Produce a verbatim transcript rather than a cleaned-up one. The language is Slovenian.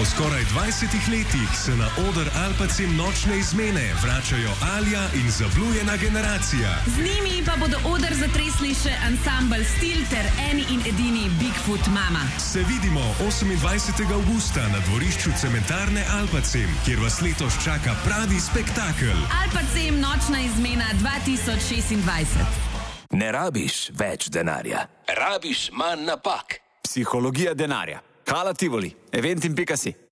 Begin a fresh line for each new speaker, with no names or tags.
Po skoraj dvajsetih letih se na oder Alpacem nočne izmene vračajo Alja in zablujena generacija.
Z njimi pa bodo oder zatresli še ansambl Stil ter eni in edini Bigfoot Mama.
Se vidimo osemindvajsetega avgusta na dvorišču cementarne Alpacem, kjer vas letos čaka pravi spektakel.
Alpacem nočna izmena dva tisoč šestindvajset.
Ne rabiš več denarja, rabiš manj napak.
Psihologija denarja. Hala Tivoli, eventim pika si.